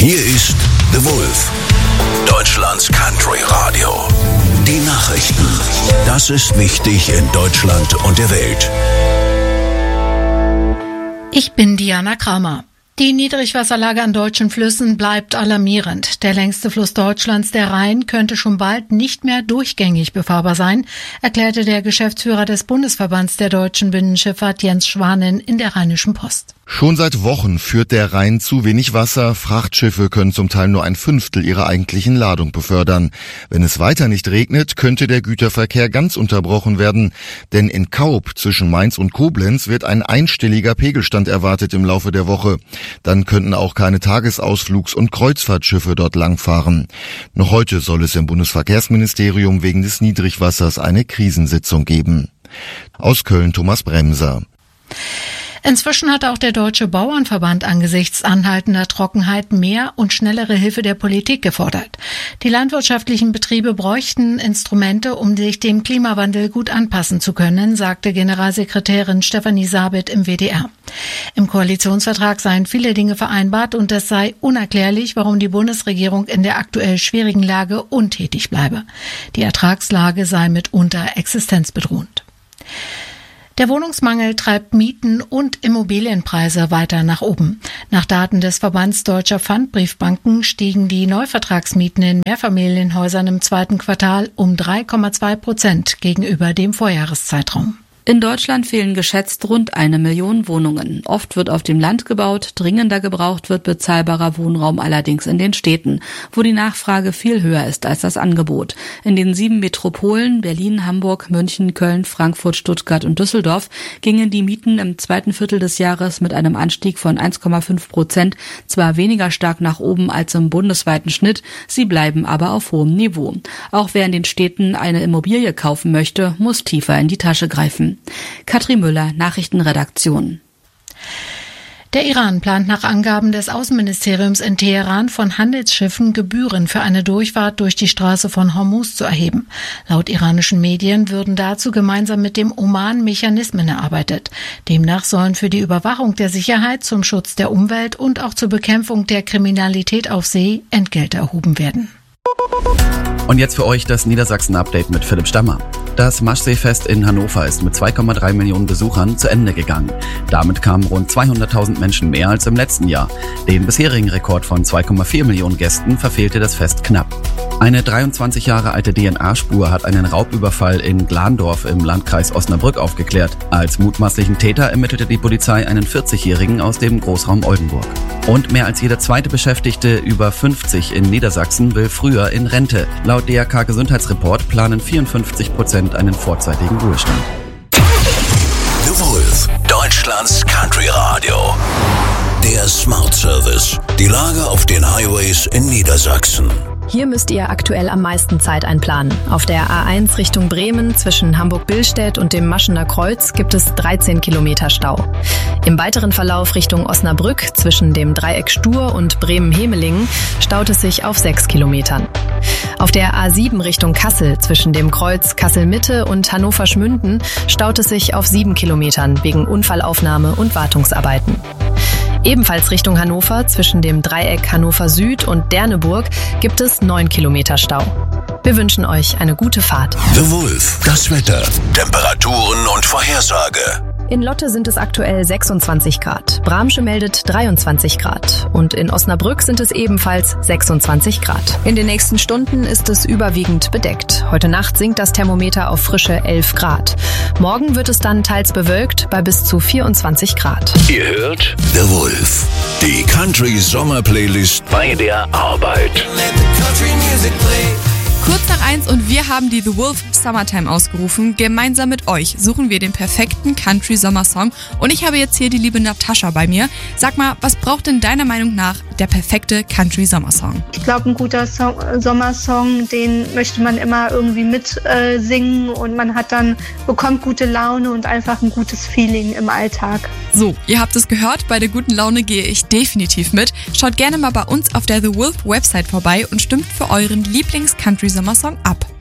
Hier ist The Wolf, Deutschlands Country Radio. Die Nachrichten. Das ist wichtig in Deutschland und der Welt. Ich bin Diana Kramer. Die Niedrigwasserlage an deutschen Flüssen bleibt alarmierend. Der längste Fluss Deutschlands, der Rhein, könnte schon bald nicht mehr durchgängig befahrbar sein, erklärte der Geschäftsführer des Bundesverbands der deutschen Binnenschifffahrt Jens Schwanen in der Rheinischen Post. Schon seit Wochen führt der Rhein zu wenig Wasser. Frachtschiffe können zum Teil nur 1/5 ihrer eigentlichen Ladung befördern. Wenn es weiter nicht regnet, könnte der Güterverkehr ganz unterbrochen werden. Denn in Kaub zwischen Mainz und Koblenz wird ein einstelliger Pegelstand erwartet im Laufe der Woche. Dann könnten auch keine Tagesausflugs- und Kreuzfahrtschiffe dort langfahren. Noch heute soll es im Bundesverkehrsministerium wegen des Niedrigwassers eine Krisensitzung geben. Aus Köln Thomas Bremser. Inzwischen hat auch der Deutsche Bauernverband angesichts anhaltender Trockenheit mehr und schnellere Hilfe der Politik gefordert. Die landwirtschaftlichen Betriebe bräuchten Instrumente, um sich dem Klimawandel gut anpassen zu können, sagte Generalsekretärin Stefanie Sabit im WDR. Im Koalitionsvertrag seien viele Dinge vereinbart und es sei unerklärlich, warum die Bundesregierung in der aktuell schwierigen Lage untätig bleibe. Die Ertragslage sei mitunter existenzbedrohend. Der Wohnungsmangel treibt Mieten und Immobilienpreise weiter nach oben. Nach Daten des Verbands Deutscher Pfandbriefbanken stiegen die Neuvertragsmieten in Mehrfamilienhäusern im zweiten Quartal um 3,2% gegenüber dem Vorjahreszeitraum. In Deutschland fehlen geschätzt rund 1 Million Wohnungen. Oft wird auf dem Land gebaut, dringender gebraucht wird bezahlbarer Wohnraum allerdings in den Städten, wo die Nachfrage viel höher ist als das Angebot. In den 7 Metropolen Berlin, Hamburg, München, Köln, Frankfurt, Stuttgart und Düsseldorf gingen die Mieten im zweiten Viertel des Jahres mit einem Anstieg von 1,5% zwar weniger stark nach oben als im bundesweiten Schnitt, sie bleiben aber auf hohem Niveau. Auch wer in den Städten eine Immobilie kaufen möchte, muss tiefer in die Tasche greifen. Katrin Müller, Nachrichtenredaktion. Der Iran plant nach Angaben des Außenministeriums in Teheran von Handelsschiffen Gebühren für eine Durchfahrt durch die Straße von Hormuz zu erheben. Laut iranischen Medien würden dazu gemeinsam mit dem Oman Mechanismen erarbeitet. Demnach sollen für die Überwachung der Sicherheit, zum Schutz der Umwelt und auch zur Bekämpfung der Kriminalität auf See Entgelte erhoben werden. Und jetzt für euch das Niedersachsen-Update mit Philipp Stammer. Das Maschseefest in Hannover ist mit 2,3 Millionen Besuchern zu Ende gegangen. Damit kamen rund 200.000 Menschen mehr als im letzten Jahr. Den bisherigen Rekord von 2,4 Millionen Gästen verfehlte das Fest knapp. Eine 23 Jahre alte DNA-Spur hat einen Raubüberfall in Glandorf im Landkreis Osnabrück aufgeklärt. Als mutmaßlichen Täter ermittelte die Polizei einen 40-Jährigen aus dem Großraum Oldenburg. Und mehr als jeder zweite Beschäftigte über 50 in Niedersachsen will früher in Rente. Laut DRK Gesundheitsreport planen 54% einen vorzeitigen Ruhestand. The Wolf, Deutschlands Country Radio. Der Smart Service. Die Lage auf den Highways in Niedersachsen. Hier müsst ihr aktuell am meisten Zeit einplanen. Auf der A1 Richtung Bremen zwischen Hamburg-Billstedt und dem Maschener Kreuz gibt es 13 Kilometer Stau. Im weiteren Verlauf Richtung Osnabrück zwischen dem Dreieck Stur und Bremen-Hemelingen staut es sich auf 6 Kilometern. Auf der A7 Richtung Kassel zwischen dem Kreuz Kassel-Mitte und Hannover-Schmünden staut es sich auf 7 Kilometern wegen Unfallaufnahme und Wartungsarbeiten. Ebenfalls Richtung Hannover zwischen dem Dreieck Hannover Süd und Derneburg gibt es 9 Kilometer Stau. Wir wünschen euch eine gute Fahrt. The Wolf, das Wetter, Temperaturen und Vorhersage. In Lotte sind es aktuell 26 Grad. Bramsche meldet 23 Grad. Und in Osnabrück sind es ebenfalls 26 Grad. In den nächsten Stunden ist es überwiegend bedeckt. Heute Nacht sinkt das Thermometer auf frische 11 Grad. Morgen wird es dann teils bewölkt bei bis zu 24 Grad. Ihr hört The Wolf, die Country Sommer Playlist bei der Arbeit. Kurz nach 1 und wir haben die The Wolf Summertime ausgerufen. Gemeinsam mit euch suchen wir den perfekten Country-Sommersong. Und ich habe jetzt hier die liebe Natascha bei mir. Sag mal, was braucht denn deiner Meinung nach der perfekte Country-Sommersong? Ich glaube, ein guter Sommersong, den möchte man immer irgendwie mitsingen und man bekommt gute Laune und einfach ein gutes Feeling im Alltag. So, ihr habt es gehört, bei der guten Laune gehe ich definitiv mit. Schaut gerne mal bei uns auf der The Wolf Website vorbei und stimmt für euren Lieblings-Country-Sommersong ab.